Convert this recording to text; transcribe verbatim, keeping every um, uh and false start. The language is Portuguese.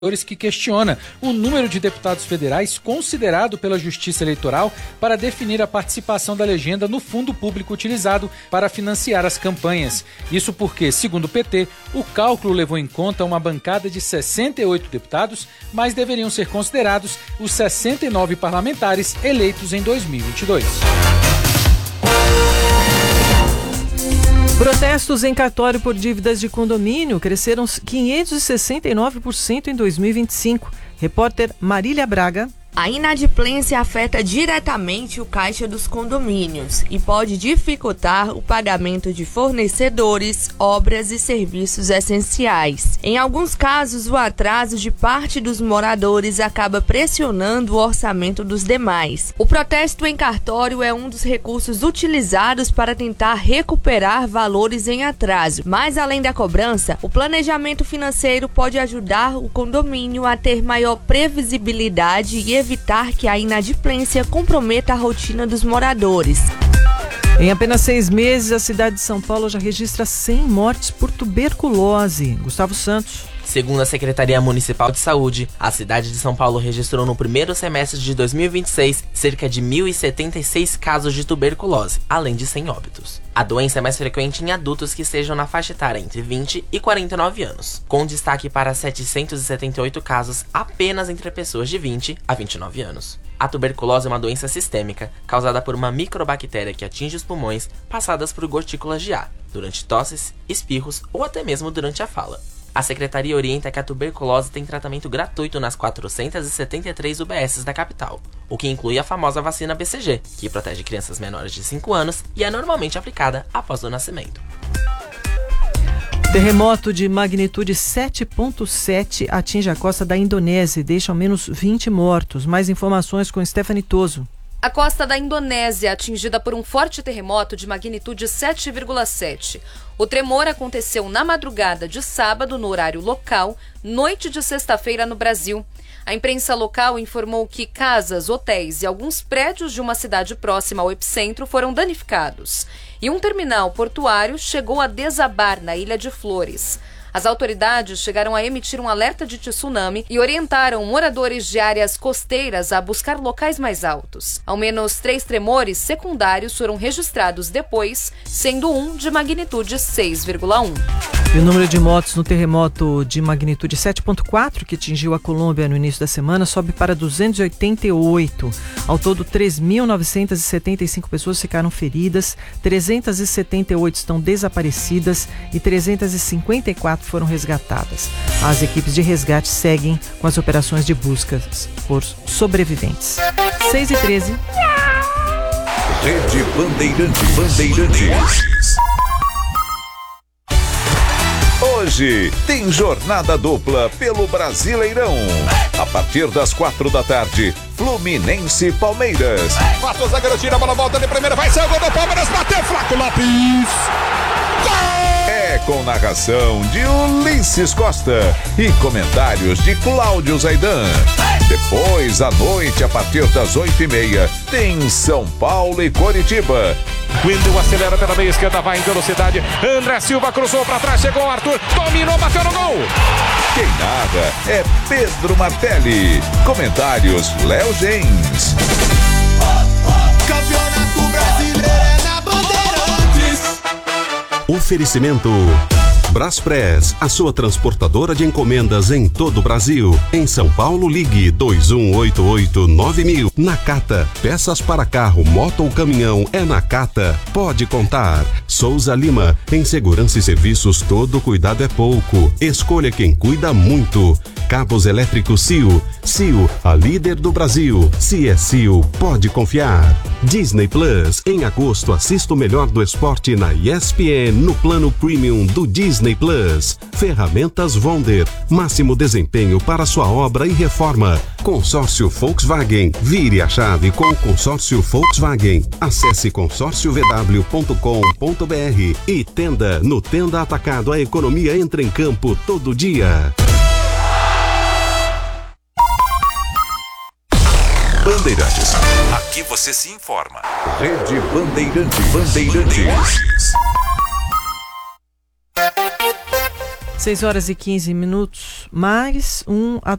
que questiona o número de deputados federais considerado pela Justiça Eleitoral para definir a participação da legenda no fundo público utilizado para financiar as campanhas. Isso porque, segundo o P T, o cálculo levou em conta uma bancada de sessenta e oito deputados, mas deveriam ser considerados os sessenta e nove parlamentares eleitos em dois mil e vinte e dois. Protestos em cartório por dívidas de condomínio cresceram quinhentos e sessenta e nove por cento em dois mil e vinte e cinco. Repórter Marília Braga. A inadimplência afeta diretamente o caixa dos condomínios e pode dificultar o pagamento de fornecedores, obras e serviços essenciais. Em alguns casos, o atraso de parte dos moradores acaba pressionando o orçamento dos demais. O protesto em cartório é um dos recursos utilizados para tentar recuperar valores em atraso. Mas, além da cobrança, o planejamento financeiro pode ajudar o condomínio a ter maior previsibilidade e evitar que a inadimplência comprometa a rotina dos moradores. Em apenas seis meses, a cidade de São Paulo já registra cem mortes por tuberculose. Gustavo Santos. Segundo a Secretaria Municipal de Saúde, a cidade de São Paulo registrou no primeiro semestre de dois mil e vinte e seis cerca de mil e setenta e seis casos de tuberculose, além de cem óbitos. A doença é mais frequente em adultos que estejam na faixa etária entre vinte e quarenta e nove anos, com destaque para setecentos e setenta e oito casos apenas entre pessoas de vinte a vinte e nove anos. A tuberculose é uma doença sistêmica causada por uma microbactéria que atinge os pulmões passadas por gotículas de ar, durante tosses, espirros ou até mesmo durante a fala. A Secretaria orienta que a tuberculose tem tratamento gratuito nas quatrocentas e setenta e três U B Ss da capital, o que inclui a famosa vacina B C G, que protege crianças menores de cinco anos e é normalmente aplicada após o nascimento. Terremoto de magnitude sete ponto sete atinge a costa da Indonésia e deixa ao menos vinte mortos. Mais informações com Stephanie Toso. A costa da Indonésia, atingida por um forte terremoto de magnitude sete vírgula sete. O tremor aconteceu na madrugada de sábado, no horário local, noite de sexta-feira no Brasil. A imprensa local informou que casas, hotéis e alguns prédios de uma cidade próxima ao epicentro foram danificados. E um terminal portuário chegou a desabar na Ilha de Flores. As autoridades chegaram a emitir um alerta de tsunami e orientaram moradores de áreas costeiras a buscar locais mais altos. Ao menos três tremores secundários foram registrados depois, sendo um de magnitude seis vírgula um. E o número de mortos no terremoto de magnitude sete ponto quatro, que atingiu a Colômbia no início da semana, sobe para duzentos e oitenta e oito. Ao todo, três mil novecentas e setenta e cinco pessoas ficaram feridas, trezentas e setenta e oito estão desaparecidas e trezentas e cinquenta e quatro foram resgatadas. As equipes de resgate seguem com as operações de busca por sobreviventes. seis e treze. Rede Bandeirante Bandeirantes. Hoje tem jornada dupla pelo Brasileirão. A partir das quatro da tarde, Fluminense e Palmeiras. Matou o zagueiro, tira a bola, volta de primeira, vai ser o gol do Palmeiras, bateu, Flaco Lopes. Gol! É com narração de Ulisses Costa e comentários de Cláudio Zaidan. Depois, à noite, a partir das oito e meia, tem São Paulo e Coritiba. Wendel acelera pela meia esquerda, vai em velocidade. André Silva cruzou para trás, chegou o Arthur, dominou, bateu no gol. Quem narra é Pedro Martelli. Comentários Léo Gens. Campeonato Brasileiro é na Bandeirantes. Oferecimento Braspress, a sua transportadora de encomendas em todo o Brasil. Em São Paulo, ligue dois um oito oito nove mil. Nakata, peças para carro, moto ou caminhão, é Nakata. Pode contar. Souza Lima, em segurança e serviços, todo cuidado é pouco. Escolha quem cuida muito. Cabos elétricos C I O. C I O, a líder do Brasil. Se é C I O, pode confiar. Disney Plus, em agosto, assista o melhor do esporte na E S P N no plano premium do Disney Plus. Ferramentas Wonder, máximo desempenho para sua obra e reforma. Consórcio Volkswagen, vire a chave com o consórcio Volkswagen. Acesse consórcio v w ponto com ponto b r e Tenda. No Tenda Atacado, a economia entra em campo todo dia. Bandeirantes. Aqui você se informa. Rede Bandeirante Bandeirantes. seis horas e quinze minutos, mais um